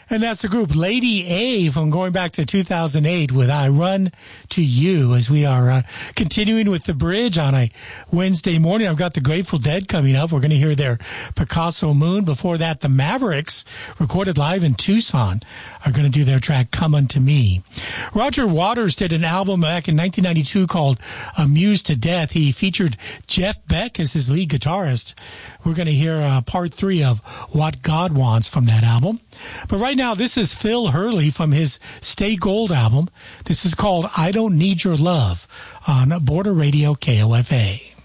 And that's the group Lady A from going back to 2008 with I Run to You, as we are continuing with the bridge on a Wednesday morning. I've got the Grateful Dead coming up. We're going to hear their Picasso Moon. Before that, the Mavericks, recorded live in Tucson, are going to do their track Come Unto Me. Roger Waters did an album back in 1992 called Amused to Death. He featured Jeff Beck as his lead guitarist. We're going to hear part 3 of What God Wants from that album. But right now, this is Phil Hurley from his Stay Gold album. This is called I Don't Need Your Love on Border Radio KOFA.